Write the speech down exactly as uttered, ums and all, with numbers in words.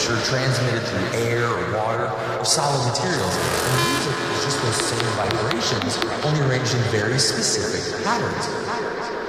pressure transmitted through air or water or solid materials. And music is just those same vibrations, only arranged in very specific patterns.